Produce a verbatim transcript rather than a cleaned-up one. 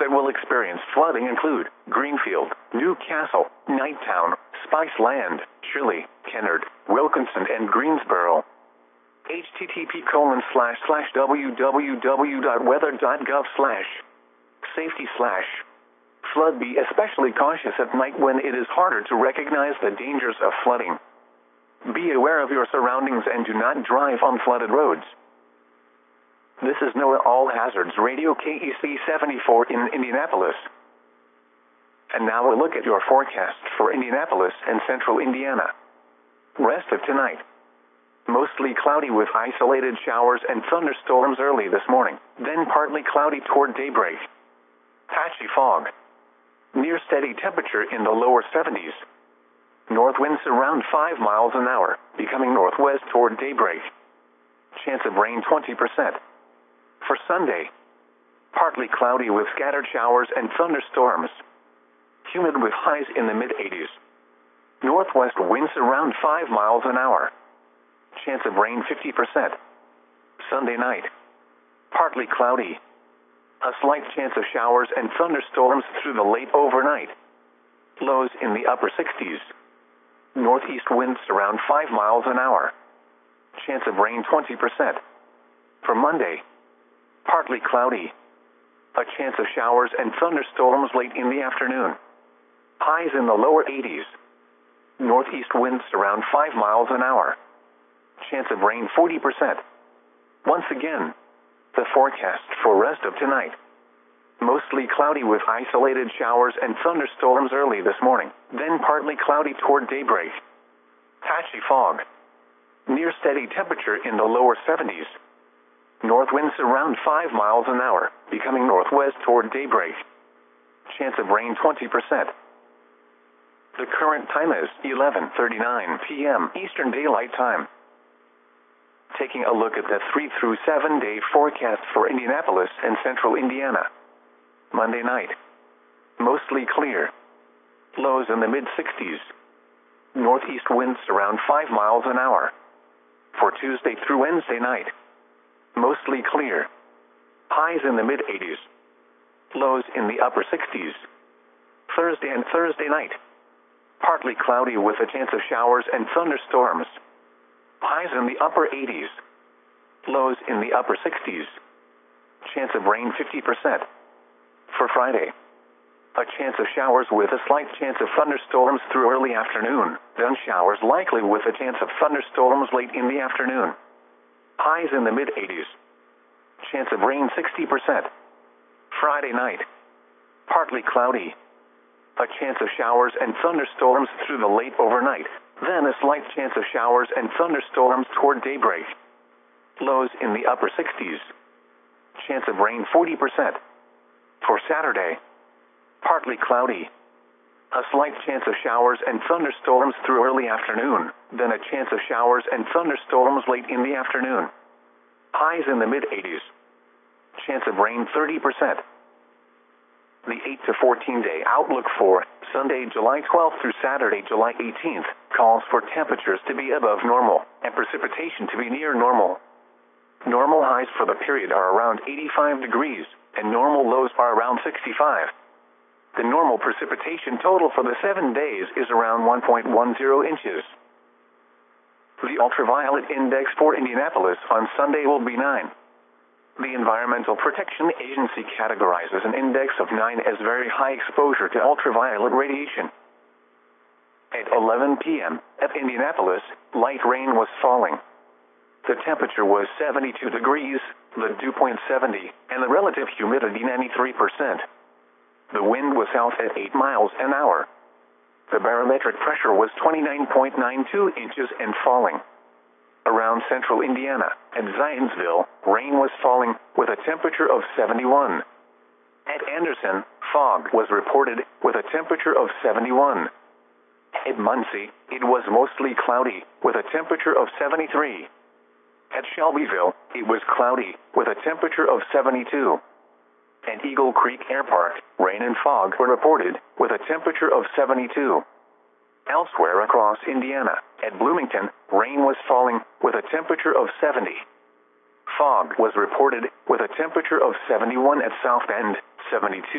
that will experience flooding include Greenfield, Newcastle, Knighttown, Spiceland, Shirley, Kennard, Wilkinson, and Greensboro. http colon slash slash www.weather.gov slash safety slash flood. Be especially cautious at night when it is harder to recognize the dangers of flooding. Be aware of your surroundings and do not drive on flooded roads. This is NOAA All Hazards Radio K E C seventy-four in Indianapolis. And now a look at your forecast for Indianapolis and central Indiana. Rest of tonight. Mostly cloudy with isolated showers and thunderstorms early this morning, then partly cloudy toward daybreak. Patchy fog. Near steady temperature in the lower seventies. North winds around five miles an hour, becoming northwest toward daybreak. Chance of rain twenty percent. For Sunday, partly cloudy with scattered showers and thunderstorms. Humid with highs in the mid eighties. Northwest winds around five miles an hour. Chance of rain fifty percent. Sunday night, partly cloudy. A slight chance of showers and thunderstorms through the late overnight. Lows in the upper sixties. Northeast winds around five miles an hour. Chance of rain twenty percent. For Monday, partly cloudy. A chance of showers and thunderstorms late in the afternoon. Highs in the lower eighties. Northeast winds around five miles an hour. Chance of rain forty percent. Once again, the forecast for rest of tonight. Mostly cloudy with isolated showers and thunderstorms early this morning, then partly cloudy toward daybreak. Patchy fog. Near steady temperature in the lower seventies. North winds around five miles an hour, becoming northwest toward daybreak. Chance of rain twenty percent. The current time is eleven thirty-nine p m Eastern Daylight Time. Taking a look at the three through seven day forecast for Indianapolis and central Indiana. Monday night. Mostly clear. Lows in the mid sixties. Northeast winds around five miles an hour. For Tuesday through Wednesday night. Mostly clear. Highs in the mid eighties. Lows in the upper sixties. Thursday and Thursday night. Partly cloudy with a chance of showers and thunderstorms. Highs in the upper eighties. Lows in the upper sixties. Chance of rain fifty percent. For Friday, a chance of showers with a slight chance of thunderstorms through early afternoon, then showers likely with a chance of thunderstorms late in the afternoon. Highs in the mid eighties. Chance of rain sixty percent. Friday night, partly cloudy. A chance of showers and thunderstorms through the late overnight, then a slight chance of showers and thunderstorms toward daybreak. Lows in the upper sixties. Chance of rain forty percent. For Saturday, partly cloudy. A slight chance of showers and thunderstorms through early afternoon, then a chance of showers and thunderstorms late in the afternoon. Highs in the mid eighties. Chance of rain thirty percent. The eight to fourteen day outlook for Sunday, July twelfth through Saturday, July eighteenth, calls for temperatures to be above normal and precipitation to be near normal. Normal highs for the period are around eighty-five degrees, and normal lows are around sixty-five. The normal precipitation total for the seven days is around one point one zero inches. The ultraviolet index for Indianapolis on Sunday will be nine. The Environmental Protection Agency categorizes an index of nine as very high exposure to ultraviolet radiation. At eleven p m at Indianapolis, light rain was falling. The temperature was seventy-two degrees, the dew point seventy, and the relative humidity ninety-three percent. The wind was south at eight miles an hour. The barometric pressure was twenty-nine point nine two inches and falling. Around central Indiana and Zionsville, rain was falling with a temperature of seventy-one. At Anderson, fog was reported with a temperature of seventy-one. At Muncie, it was mostly cloudy with a temperature of seventy-three. At Shelbyville, it was cloudy with a temperature of seventy-two. At Eagle Creek Air Park, rain and fog were reported with a temperature of seventy-two. Elsewhere across Indiana, at Bloomington, rain was falling with a temperature of seventy. Fog was reported with a temperature of seventy-one at South Bend, seventy-two